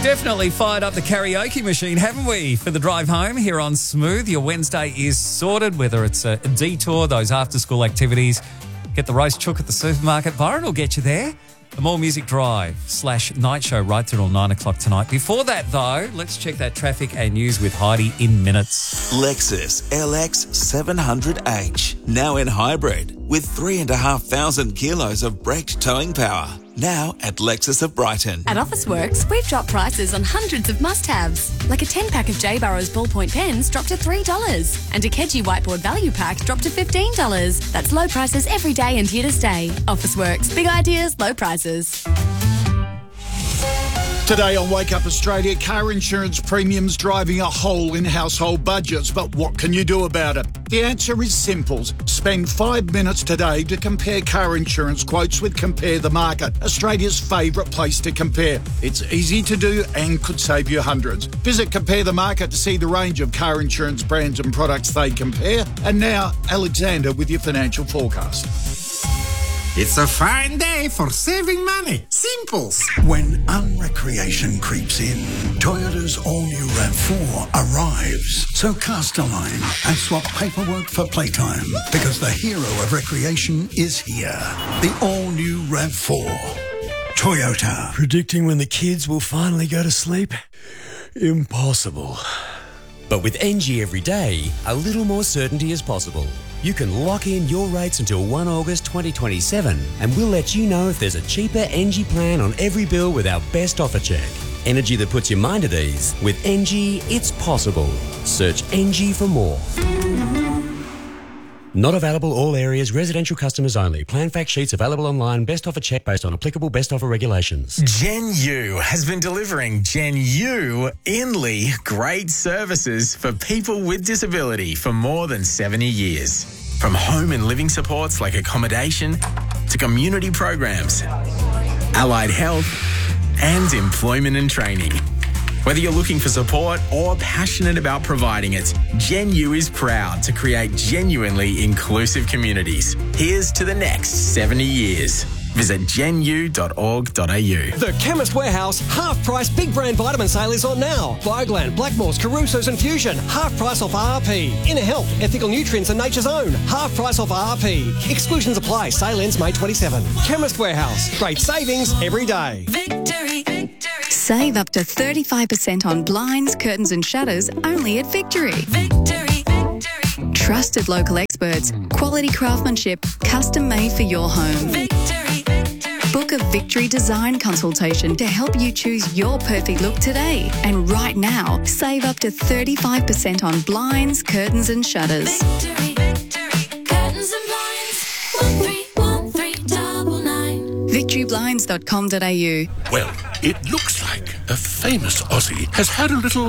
Definitely fired up the karaoke machine, haven't we, for the drive home here on Smooth. Your Wednesday is sorted, whether it's a detour, those after-school activities, get the roast chook at the supermarket. Byron will get you there. The More Music Drive/night show right through till 9 o'clock tonight. Before that, though, let's check that traffic and news with Heidi in minutes. Lexus LX 700H, now in hybrid, with 3,500 kilos of braked towing power. Now at Lexus of Brighton. At Officeworks, we've dropped prices on hundreds of must-haves. Like a 10-pack of J. Burrows ballpoint pens dropped to $3. And a Keji whiteboard value pack dropped to $15. That's low prices every day and here to stay. Officeworks. Big ideas, low prices. Today on Wake Up Australia, car insurance premiums driving a hole in household budgets. But what can you do about it? The answer is simple. Spend 5 minutes today to compare car insurance quotes with Compare the Market, Australia's favourite place to compare. It's easy to do and could save you hundreds. Visit Compare the Market to see the range of car insurance brands and products they compare. And now, Alexander with your financial forecast. It's a fine day for saving money. Simple. When unrecreation creeps in, Toyota's all-new RAV4 arrives. So cast a line and swap paperwork for playtime, because the hero of recreation is here. The all-new RAV4. Toyota. Predicting when the kids will finally go to sleep? Impossible. But with NG every day, a little more certainty is possible. You can lock in your rates until 1 August 2027 and we'll let you know if there's a cheaper NG plan on every bill with our best offer check. Energy that puts your mind at ease. With NG, it's possible. Search NG for more. Not available all areas, residential customers only. Plan fact sheets available online. Best offer check based on applicable best offer regulations. Gen U has been delivering Gen U Inley great services for people with disability for more than 70 years. From home and living supports like accommodation to community programs, allied health and employment and training. Whether you're looking for support or passionate about providing it, Gen U is proud to create genuinely inclusive communities. Here's to the next 70 years. Visit genu.org.au. The Chemist Warehouse half-price big brand vitamin sale is on now. Bioglane, Blackmores, Caruso's and Fusion, half price off RRP. Inner Health, Ethical Nutrients and Nature's Own, half price off RRP. Exclusions apply. Sale ends May 27. Chemist Warehouse, great savings every day. Victory, victory. Save up to 35% on blinds, curtains and shutters only at Victory. Victory, victory. Trusted local experts, quality craftsmanship, custom made for your home. Victory, victory. Book a Victory design consultation to help you choose your perfect look today. And right now, save up to 35% on blinds, curtains and shutters. Victory, victory. Curtains and blinds. 131399. VictoryBlinds.com.au. Well, it looks like a famous Aussie has had a little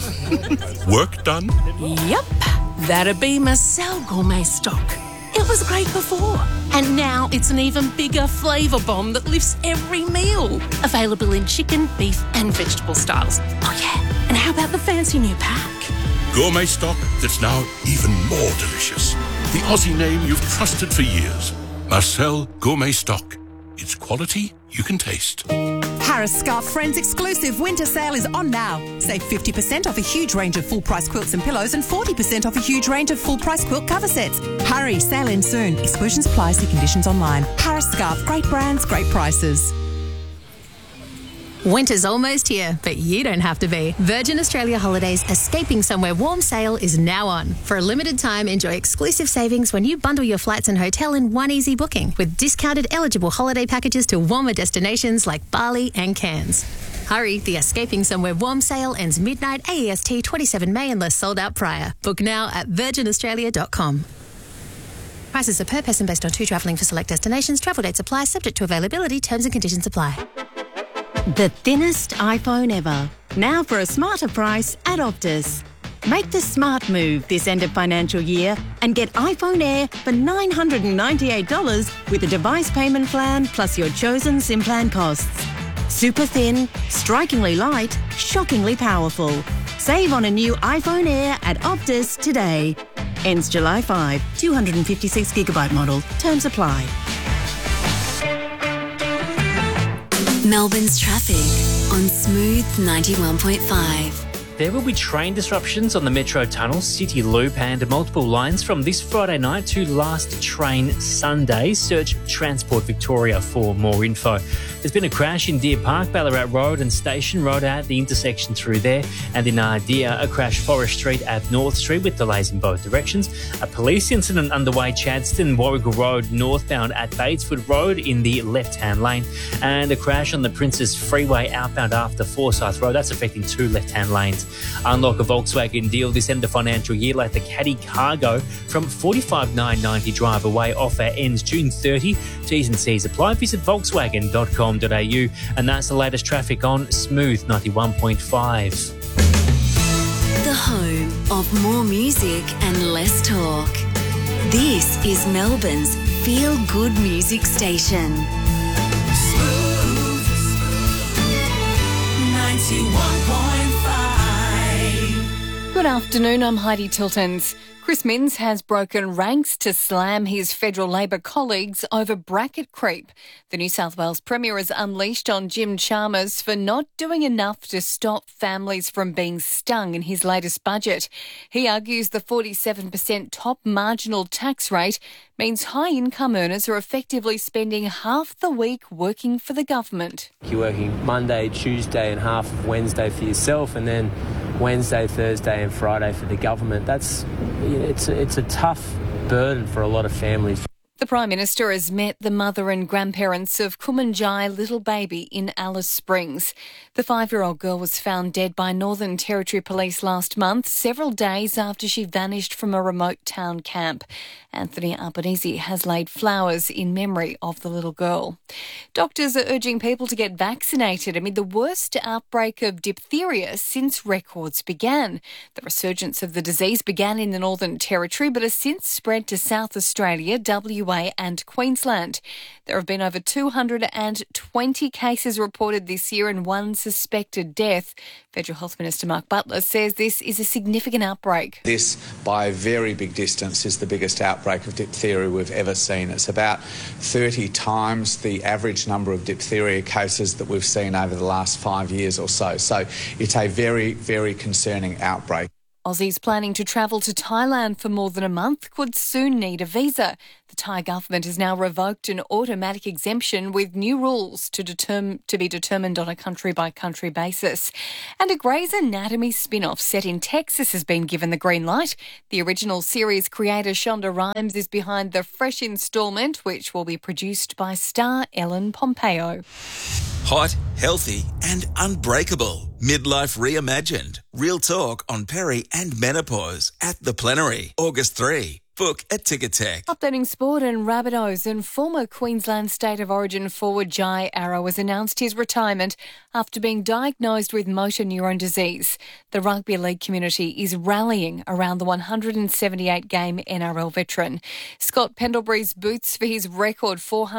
work done. Yep, that'd be Marcel Gourmet Stock. It was great before, and now it's an even bigger flavour bomb that lifts every meal. Available in chicken, beef and vegetable styles. Oh yeah, and how about the fancy new pack? Gourmet stock that's now even more delicious. The Aussie name you've trusted for years. Marcel Gourmet Stock. It's quality you can taste. Harris Scarf Friends exclusive winter sale is on now. Save 50% off a huge range of full-price quilts and pillows and 40% off a huge range of full-price quilt cover sets. Hurry, sale ends soon. Exclusions apply, see conditions online. Harris Scarf, great brands, great prices. Winter's almost here, but you don't have to be. Virgin Australia Holidays Escaping Somewhere Warm sale is now on. For a limited time, enjoy exclusive savings when you bundle your flights and hotel in one easy booking with discounted eligible holiday packages to warmer destinations like Bali and Cairns. Hurry, the Escaping Somewhere Warm sale ends midnight AEST 27 May unless sold out prior. Book now at virginaustralia.com. Prices are per person based on 2 travelling for select destinations. Travel dates apply, subject to availability. Terms and conditions apply. The thinnest iPhone ever. Now for a smarter price at Optus. Make the smart move this end of financial year and get iPhone Air for $998 with a device payment plan plus your chosen SIM plan costs. Super thin, strikingly light, shockingly powerful. Save on a new iPhone Air at Optus today. Ends July 5, 256GB model. Terms apply. Melbourne's traffic. on Smooth 91.5. There will be train disruptions on the Metro Tunnel, City Loop and multiple lines from this Friday night to last train Sunday. Search Transport Victoria for more info. There's been a crash in Deer Park, Ballarat Road and Station Road at the intersection through there. And in Deer, a crash Forest Street at North Street with delays in both directions. A police incident underway Chadstone, Warrigal Road northbound at Batesford Road in the left-hand lane. And a crash on the Princes Freeway outbound after Forsyth Road. That's affecting two left-hand lanes. Unlock a Volkswagen deal this end of financial year like the Caddy Cargo from $45,990 drive away. Offer ends June 30. T's and C's apply. Visit volkswagen.com.au. And that's the latest traffic on Smooth 91.5. The home of more music and less talk. This is Melbourne's feel-good music station. Smooth 91.5. Good afternoon, I'm Heidi Tiltons. Chris Minns has broken ranks to slam his federal Labor colleagues over bracket creep. The New South Wales Premier is unleashed on Jim Chalmers for not doing enough to stop families from being stung in his latest budget. He argues the 47% top marginal tax rate means high-income earners are effectively spending half the week working for the government. You're working Monday, Tuesday and half of Wednesday for yourself, and then Wednesday, Thursday and Friday for the government. It's a tough burden for a lot of families. The Prime Minister has met the mother and grandparents of Kumanjai little baby in Alice Springs. The 5-year-old girl was found dead by Northern Territory Police last month, several days after she vanished from a remote town camp. Anthony Albanese has laid flowers in memory of the little girl. Doctors are urging people to get vaccinated amid the worst outbreak of diphtheria since records began. The resurgence of the disease began in the Northern Territory but has since spread to South Australia, WA and Queensland. There have been over 220 cases reported this year and one suspected death. Federal Health Minister Mark Butler says this is a significant outbreak. This, by a very big distance, is the biggest outbreak of diphtheria we've ever seen. It's about 30 times the average number of diphtheria cases that we've seen over the last 5 years or so. So it's a very, very concerning outbreak. Aussies planning to travel to Thailand for more than a month could soon need a visa. The Thai government has now revoked an automatic exemption with new rules to be determined on a country-by-country basis. And a Grey's Anatomy spin-off set in Texas has been given the green light. The original series creator Shonda Rhimes is behind the fresh instalment, which will be produced by star Ellen Pompeo. Hot, healthy and unbreakable. Midlife reimagined. Real talk on peri and menopause at the Plenary. August 3. Book at Ticketek. Updating sport and Rabbitohs, and former Queensland State of Origin forward Jai Arrow has announced his retirement after being diagnosed with motor neurone disease. The rugby league community is rallying around the 178-game NRL veteran. Scott Pendlebury's boots for his record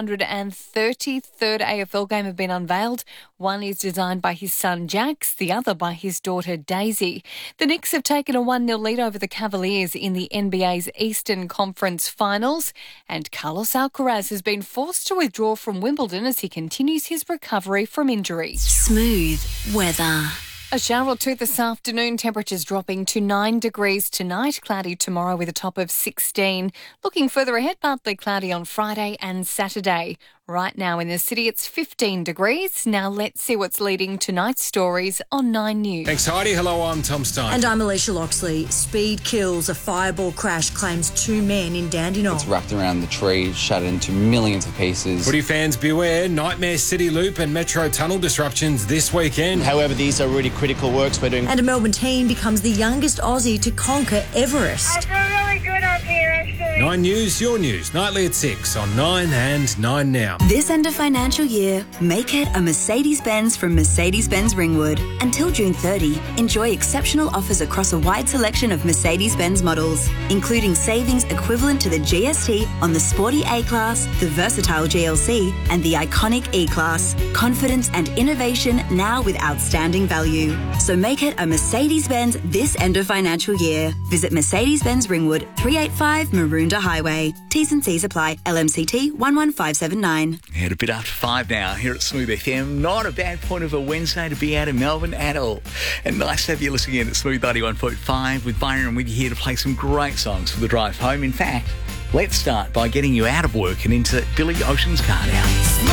433rd AFL game have been unveiled. One is designed by his son Jax, the other by his daughter Daisy. The Knicks have taken a 1-0 lead over the Cavaliers in the NBA's Eastern Conference Finals, and Carlos Alcaraz has been forced to withdraw from Wimbledon as he continues his recovery from injury. Smooth weather. A shower or two this afternoon, temperatures dropping to 9 degrees tonight, cloudy tomorrow with a top of 16. Looking further ahead, partly cloudy on Friday and Saturday. Right now in the city, it's 15 degrees. Now let's see what's leading tonight's stories on 9 News. Thanks, Heidi. Hello, I'm Tom Stein. And I'm Alicia Loxley. Speed kills. A fireball crash claims 2 men in Dandenong. It's wrapped around the tree, shattered into millions of pieces. Footy fans beware, Nightmare City Loop and Metro Tunnel disruptions this weekend. However, these are really critical works we're doing. And a Melbourne teen becomes the youngest Aussie to conquer Everest. I feel really good up here, actually. 9 News, your news, nightly at 6 on 9 and 9 Now. This end of financial year, make it a Mercedes-Benz from Mercedes-Benz Ringwood. Until June 30, enjoy exceptional offers across a wide selection of Mercedes-Benz models, including savings equivalent to the GST on the sporty A-Class, the versatile GLC and the iconic E-Class. Confidence and innovation now with outstanding value. So make it a Mercedes-Benz this end of financial year. Visit Mercedes-Benz Ringwood, 385 Maroondah Honda Highway. T's and C's apply. LMCT 11579. At a bit after 5 now here at Smooth FM. Not a bad point of a Wednesday to be out in Melbourne at all. And nice to have you listening in at Smooth 91.5 with Byron with you here to play some great songs for the drive home. In fact, let's start by getting you out of work and into Billy Ocean's car now.